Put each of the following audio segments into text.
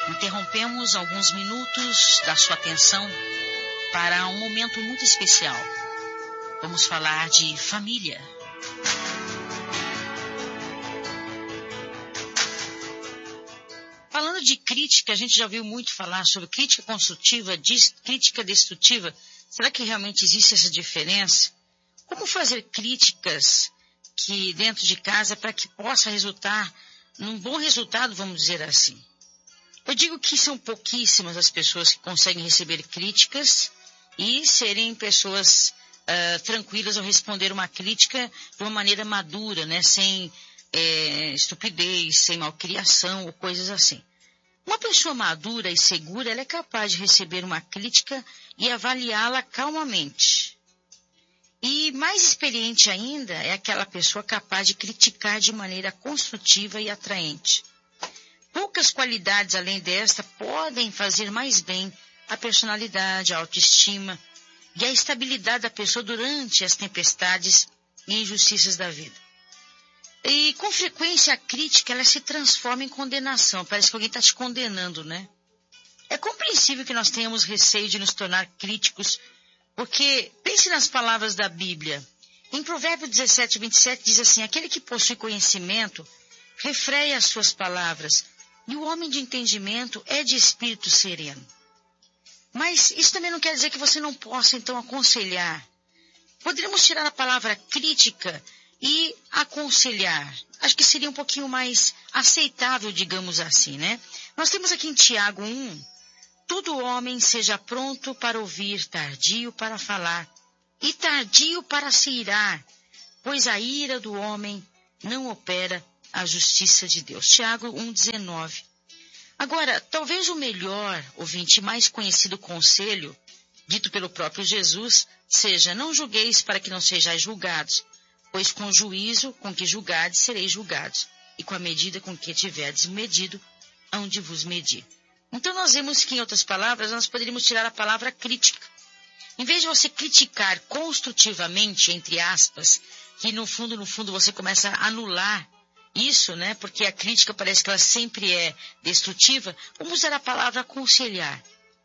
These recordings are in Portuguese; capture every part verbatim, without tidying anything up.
Interrompemos alguns minutos da sua atenção para um momento muito especial. Vamos falar de família. Falando de crítica, a gente já ouviu muito falar sobre crítica construtiva, crítica destrutiva. Será que realmente existe essa diferença? Como fazer críticas que dentro de casa para que possa resultar num bom resultado, vamos dizer assim? Eu digo que são pouquíssimas as pessoas que conseguem receber críticas e serem pessoas uh, tranquilas ao responder uma crítica de uma maneira madura, né? Sem é, estupidez, sem malcriação ou coisas assim. Uma pessoa madura e segura, ela é capaz de receber uma crítica e avaliá-la calmamente. E mais experiente ainda é aquela pessoa capaz de criticar de maneira construtiva e atraente. Poucas qualidades além desta podem fazer mais bem a personalidade, a autoestima e a estabilidade da pessoa durante as tempestades e injustiças da vida. E com frequência a crítica ela se transforma em condenação. Parece que alguém está te condenando, né? É compreensível que nós tenhamos receio de nos tornar críticos, porque pense nas palavras da Bíblia. Em Provérbios dezessete, vinte e sete diz assim: aquele que possui conhecimento refreia as suas palavras, e o homem de entendimento é de espírito sereno. Mas isso também não quer dizer que você não possa, então, aconselhar. Poderíamos tirar a palavra crítica e aconselhar. Acho que seria um pouquinho mais aceitável, digamos assim, né? Nós temos aqui em Tiago um, todo homem seja pronto para ouvir, tardio para falar, e tardio para se irar, pois a ira do homem não opera a justiça de Deus. Tiago um, dezenove. Agora, talvez o melhor, ouvinte, mais conhecido conselho, dito pelo próprio Jesus, seja: não julgueis para que não sejais julgados, pois com o juízo com que julgardes sereis julgados, e com a medida com que tiverdes medido, hão de vos medir. Então nós vemos que, em outras palavras, nós poderíamos tirar a palavra crítica. Em vez de você criticar construtivamente, entre aspas, que no fundo, no fundo você começa a anular isso, né? Porque a crítica parece que ela sempre é destrutiva. Vamos usar a palavra aconselhar.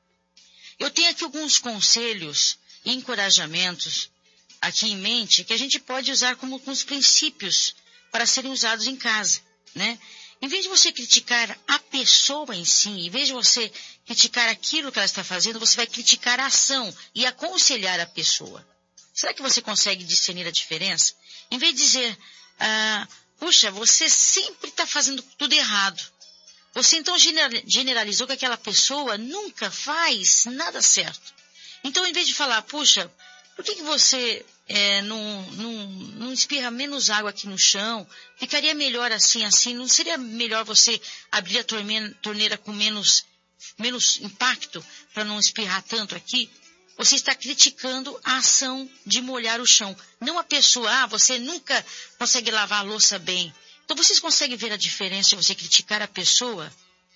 Eu tenho aqui alguns conselhos e encorajamentos aqui em mente que a gente pode usar como alguns princípios para serem usados em casa, né? Em vez de você criticar a pessoa em si, em vez de você criticar aquilo que ela está fazendo, você vai criticar a ação e aconselhar a pessoa. Será que você consegue discernir a diferença? Em vez de dizer, ah, puxa, você sempre está fazendo tudo errado. Você então generalizou que aquela pessoa nunca faz nada certo. Então, em vez de falar, puxa, por que, que você é, não, não, não espirra menos água aqui no chão? Ficaria melhor assim, assim? Não seria melhor você abrir a torneira, torneira com menos, menos impacto para não espirrar tanto aqui? Você está criticando a ação de molhar o chão. Não a pessoa, ah, você nunca consegue lavar a louça bem. Então, vocês conseguem ver a diferença de você criticar a pessoa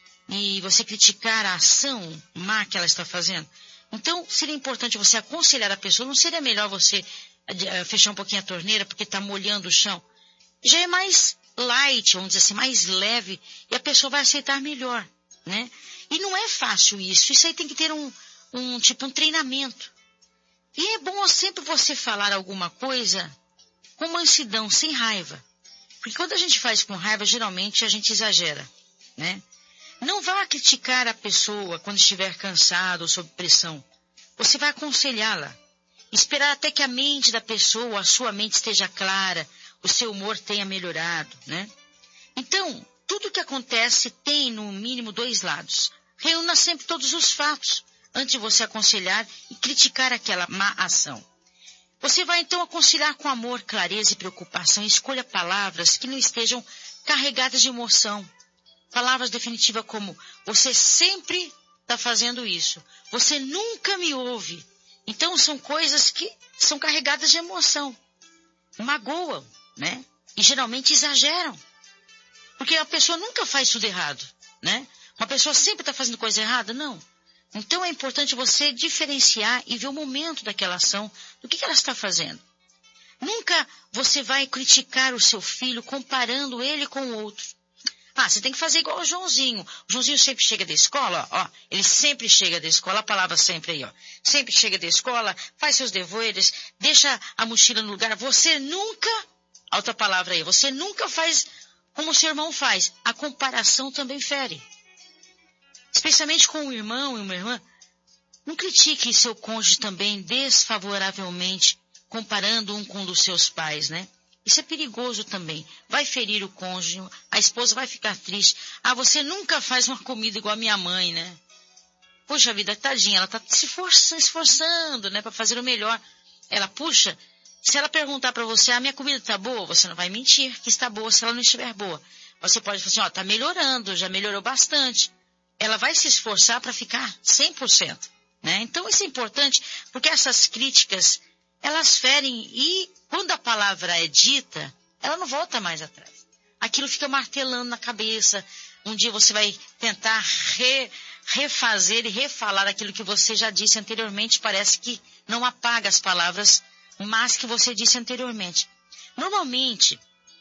e você criticar a ação má que ela está fazendo? Então, seria importante você aconselhar a pessoa. Não seria melhor você uh, fechar um pouquinho a torneira porque está molhando o chão? Já é mais light, vamos dizer assim, mais leve, e a pessoa vai aceitar melhor, né? E não é fácil isso. Isso aí tem que ter um, um tipo, um treinamento. E é bom sempre você falar alguma coisa com mansidão, sem raiva. Porque quando a gente faz com raiva, geralmente a gente exagera, né? Não vá criticar a pessoa quando estiver cansado ou sob pressão. Você vai aconselhá-la. Esperar até que a mente da pessoa, a sua mente esteja clara, o seu humor tenha melhorado, né? Então, tudo que acontece tem, no mínimo, dois lados. Reúna sempre todos os fatos antes de você aconselhar e criticar aquela má ação. Você vai, então, aconselhar com amor, clareza e preocupação. Escolha palavras que não estejam carregadas de emoção. Palavras definitivas como, você sempre está fazendo isso. Você nunca me ouve. Então, são coisas que são carregadas de emoção. Magoam, né? E geralmente exageram. Porque a pessoa nunca faz tudo errado, né? Uma pessoa sempre está fazendo coisa errada? Não. Então, é importante você diferenciar e ver o momento daquela ação, do que, que ela está fazendo. Nunca você vai criticar o seu filho comparando ele com o outro. Ah, você tem que fazer igual o Joãozinho. O Joãozinho sempre chega da escola, ó, ele sempre chega da escola, a palavra sempre aí, ó. Sempre chega da escola, faz seus deveres, deixa a mochila no lugar. Você nunca, outra palavra aí, você nunca faz como o seu irmão faz. A comparação também fere. Especialmente com um irmão e uma irmã. Não critique seu cônjuge também desfavoravelmente, comparando um com um dos seus pais, né? Isso é perigoso também. Vai ferir o cônjuge, a esposa vai ficar triste. Ah, você nunca faz uma comida igual a minha mãe, né? Poxa vida, tadinha, ela tá se esforçando, esforçando, né, para fazer o melhor. Ela, puxa, se ela perguntar para você, a ah, minha comida tá boa, você não vai mentir que está boa se ela não estiver boa. Você pode falar assim, ó, tá melhorando, já melhorou bastante. Ela vai se esforçar para ficar cem por cento, né? Então isso é importante, porque essas críticas, elas ferem e quando a palavra é dita, ela não volta mais atrás. Aquilo fica martelando na cabeça. Um dia você vai tentar re, refazer e refalar aquilo que você já disse anteriormente. Parece que não apaga as palavras, mas que você disse anteriormente. Normalmente,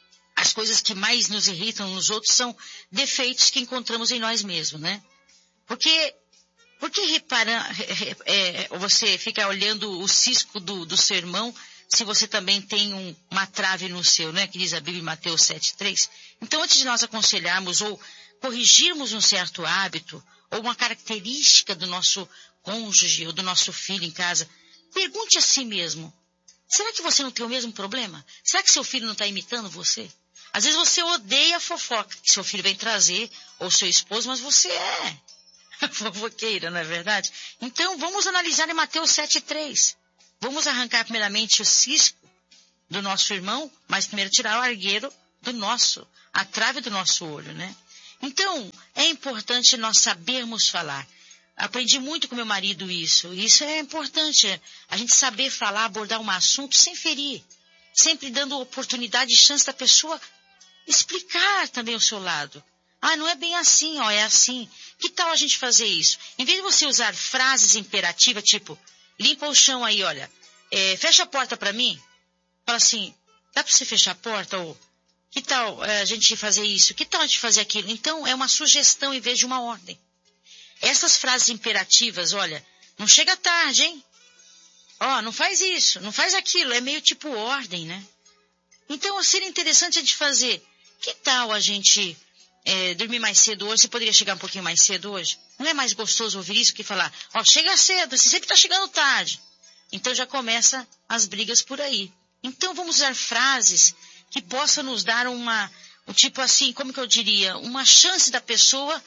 as coisas que mais nos irritam nos outros são defeitos que encontramos em nós mesmos, né? Porque, porque repara, é, você fica olhando o cisco do, do seu irmão, se você também tem um, uma trave no seu, né? Que diz a Bíblia em Mateus sete, três. Então, antes de nós aconselharmos ou corrigirmos um certo hábito ou uma característica do nosso cônjuge ou do nosso filho em casa, pergunte a si mesmo, será que você não tem o mesmo problema? Será que seu filho não está imitando você? Às vezes você odeia a fofoca que seu filho vem trazer ou seu esposo, mas você é fofoqueira, não é verdade? Então, vamos analisar em Mateus sete, três. Vamos arrancar primeiramente o cisco do nosso irmão, mas primeiro tirar o argueiro do nosso, a trave do nosso olho, né? Então, é importante nós sabermos falar. Aprendi muito com meu marido isso. Isso é importante, a gente saber falar, abordar um assunto sem ferir. Sempre dando oportunidade e chance da pessoa explicar também o seu lado. Ah, não é bem assim, ó, é assim. Que tal a gente fazer isso? Em vez de você usar frases imperativas, tipo, limpa o chão aí, olha, é, fecha a porta para mim. Fala assim, dá para você fechar a porta? Ou, que tal é, a gente fazer isso? Que tal a gente fazer aquilo? Então, é uma sugestão em vez de uma ordem. Essas frases imperativas, olha, não chega tarde, hein? Ó, não faz isso, não faz aquilo, é meio tipo ordem, né? Então, seria interessante a gente fazer, que tal a gente é, dormir mais cedo hoje? Você poderia chegar um pouquinho mais cedo hoje? Não é mais gostoso ouvir isso que falar, ó, chega cedo, você sempre está chegando tarde. Então, já começa as brigas por aí. Então, vamos usar frases que possam nos dar uma, um tipo assim, como que eu diria, uma chance da pessoa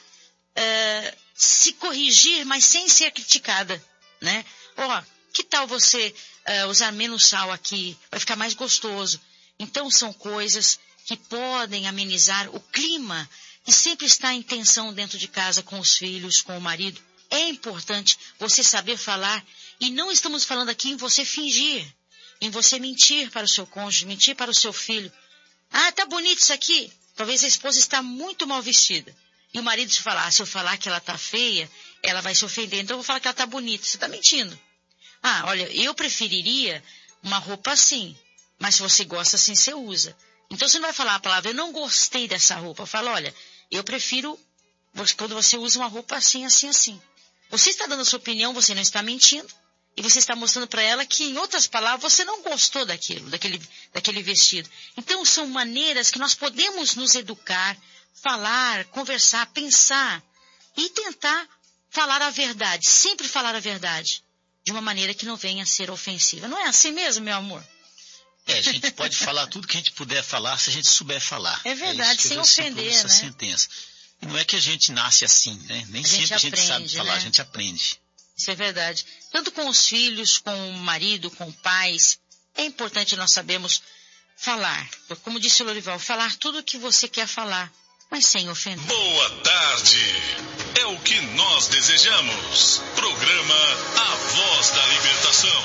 é, se corrigir, mas sem ser criticada, né? Ó, que tal você uh, usar menos sal aqui? Vai ficar mais gostoso. Então, são coisas que podem amenizar o clima e sempre está em tensão dentro de casa com os filhos, com o marido. É importante você saber falar e não estamos falando aqui em você fingir, em você mentir para o seu cônjuge, mentir para o seu filho. Ah, tá bonito isso aqui. Talvez a esposa está muito mal vestida. E o marido se falar, ah, se eu falar que ela tá feia, ela vai se ofender. Então eu vou falar que ela tá bonita. Você está mentindo. Ah, olha, eu preferiria uma roupa assim, mas se você gosta assim, você usa. Então você não vai falar a palavra, eu não gostei dessa roupa. Fala, olha, eu prefiro quando você usa uma roupa assim, assim, assim. Você está dando a sua opinião, você não está mentindo. E você está mostrando para ela que, em outras palavras, você não gostou daquilo, daquele, daquele vestido. Então são maneiras que nós podemos nos educar, falar, conversar, pensar e tentar falar a verdade, sempre falar a verdade. De uma maneira que não venha a ser ofensiva. Não é assim mesmo, meu amor? É, a gente pode falar tudo que a gente puder falar, se a gente souber falar. É verdade, é sem ofender, essa né? sentença. E não é que a gente nasce assim, né? Nem a sempre gente a gente aprende, sabe falar, né? a gente aprende. Isso é verdade. Tanto com os filhos, com o marido, com pais, é importante nós sabermos falar. Como disse o Lorival, falar tudo o que você quer falar, mas sem ofender. Boa tarde. É o que nós desejamos. Programa A Voz da Libertação.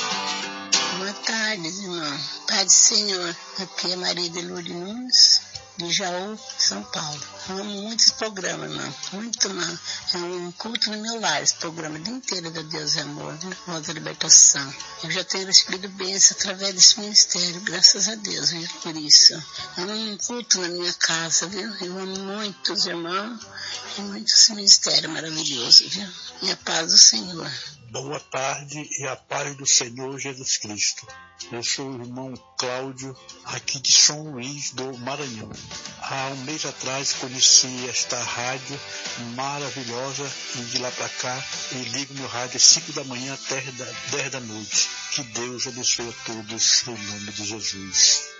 Boa tarde, irmão. Pai do Senhor. Aqui é Maria de Lourdes Nunes. de Jaú, São Paulo. Eu amo muito esse programa, irmão. Muito, irmão. É um culto no meu lar, esse programa o dia inteiro da Deus é Amor, né? Voz da Libertação. Eu já tenho recebido bênção através desse ministério, graças a Deus, viu? Por isso. É um culto na minha casa, viu? Eu amo muito os irmãos e muito esse ministério maravilhoso, viu? E a paz do Senhor. Boa tarde e a paz do Senhor Jesus Cristo. Eu sou o irmão Cláudio, aqui de São Luís do Maranhão. Há um mês atrás conheci esta rádio maravilhosa e de lá para cá eu ligo meu rádio às cinco da manhã até dez da noite. Que Deus abençoe a todos em nome de Jesus.